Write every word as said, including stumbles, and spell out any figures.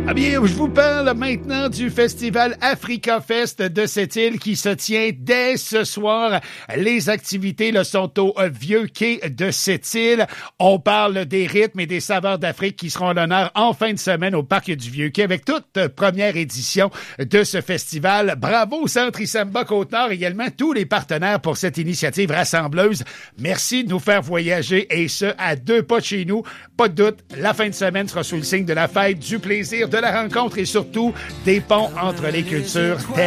Ah bien, je vous parle maintenant du festival Africa Fest de Sept-Îles qui se tient dès ce soir. Les activités là, sont au Vieux Quai de Sept-Îles. On parle des rythmes et des saveurs d'Afrique qui seront à l'honneur en fin de semaine au Parc du Vieux Quai avec toute première édition de ce festival. Bravo au Centre Isamba Côte-Nord, également tous les partenaires pour cette initiative rassembleuse. Merci de nous faire voyager et ce, à deux pas de chez nous. Pas de doute, la fin de semaine sera sous le signe de la fête, du plaisir, de la rencontre et surtout des ponts entre les cultures.